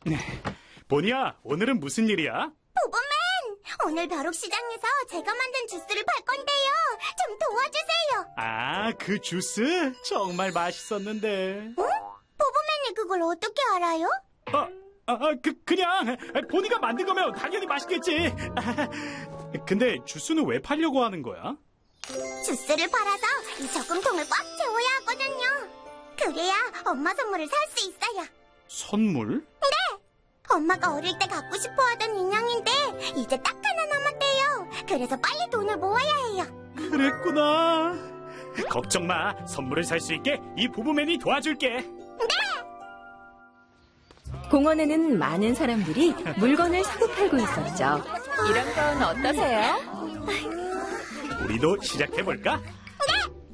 보니야, 오늘은 무슨 일이야? 보보맨! 오늘 벼룩시장에서 제가 만든 주스를 팔 건데요. 좀 도와주세요. 아, 그 주스? 정말 맛있었는데. 응? 보보맨이 그걸 어떻게 알아요? 그냥 보니가 만든 거면 당연히 맛있겠지. 근데 주스는 왜 팔려고 하는 거야? 주스를 팔아서 이 저금통을 꽉 채워야 하거든요. 그래야 엄마 선물을 살 수 있어요. 선물? 엄마가 어릴 때 갖고 싶어 하던 인형인데 이제 딱 하나 남았대요. 그래서 빨리 돈을 모아야 해요. 그랬구나. 걱정 마. 선물을 살 수 있게 이 보부맨이 도와줄게. 공원에는 많은 사람들이 물건을 사고 팔고 있었죠. 이런 건 어떠세요? 우리도 시작해볼까?